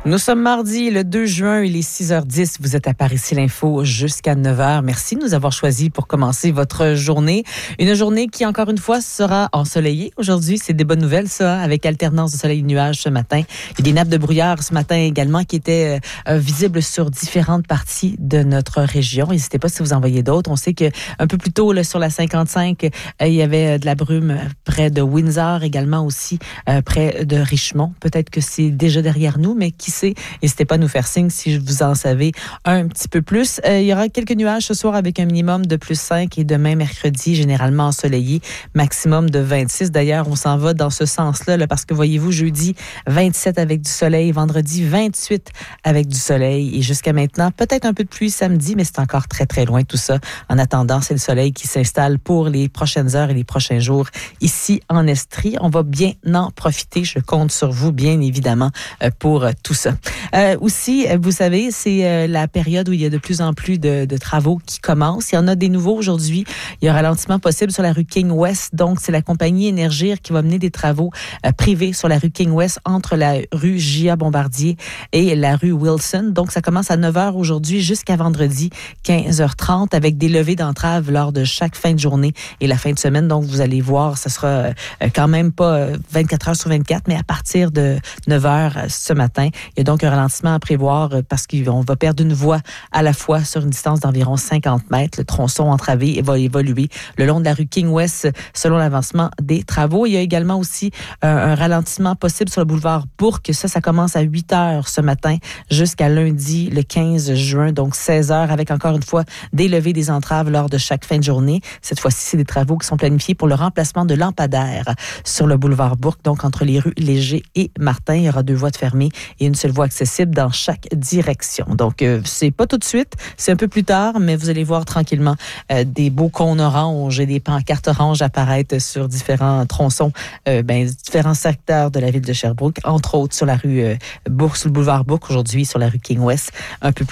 Nous sommes mardi, le 2 juin, il est 6h10. Vous êtes à Par ici l'info jusqu'à 9h. Merci de nous avoir choisis pour commencer votre journée. Une journée qui, encore une fois, sera ensoleillée. Aujourd'hui, c'est des bonnes nouvelles, ça, avec alternance de soleil et de nuages ce matin. Il y a des nappes de brouillard ce matin également qui étaient visibles sur différentes parties de notre région. N'hésitez pas si vous en voyez d'autres. On sait que un peu plus tôt, là, sur la 55, il y avait de la brume près de Windsor, également aussi près de Richmond. Peut-être que c'est déjà derrière nous, mais qui sait, n'hésitez pas à nous faire signe si vous en savez un petit peu plus. Il y aura quelques nuages ce soir avec un minimum de plus 5 et demain mercredi, généralement ensoleillé, maximum de 26. D'ailleurs, on s'en va dans ce sens-là là, parce que voyez-vous, jeudi 27 avec du soleil, vendredi 28 avec du soleil et jusqu'à maintenant, peut-être un peu de pluie samedi, mais c'est encore très, très loin tout ça. En attendant, c'est le soleil qui s'installe pour les prochaines heures et les prochains jours ici en Estrie. On va bien en profiter. Je compte sur vous, bien évidemment, pour tout ça. Aussi, vous savez, c'est la période où il y a de plus en plus de travaux qui commencent. Il y en a des nouveaux aujourd'hui. Il y a un ralentissement possible sur la rue King West. Donc, c'est la compagnie Énergir qui va mener des travaux privés sur la rue King West entre la rue J.A. Bombardier et la rue Wilson. Donc, ça commence à 9h aujourd'hui jusqu'à vendredi 15h30 avec des levées d'entrave lors de chaque fin de journée et la fin de semaine. Donc, vous allez voir, ça sera quand même pas 24 heures sur 24, mais à partir de 9h ce matin. Il y a donc un ralentissement à prévoir parce qu'on va perdre une voie à la fois sur une distance d'environ 50 mètres. Le tronçon entravé va évoluer le long de la rue King West selon l'avancement des travaux. Il y a également aussi un ralentissement possible sur le boulevard Bourque. Ça commence à 8h ce matin jusqu'à lundi, le 15 juin, donc 16h, avec encore une fois des levées des entraves lors de chaque fin de journée. Cette fois-ci, c'est des travaux qui sont planifiés pour le remplacement de lampadaires sur le boulevard Bourque, donc entre les rues Léger et Martin. Il y aura 2 voies de fermées et une seule voie accessible dans chaque direction. Donc, c'est pas tout de suite, c'est un peu plus tard, mais vous allez voir tranquillement des beaux cônes oranges et des pancartes oranges apparaître sur différents tronçons, différents secteurs de la ville de Sherbrooke, entre autres sur la rue Bourque, sur le boulevard Bourque, aujourd'hui sur la rue King West, un peu plus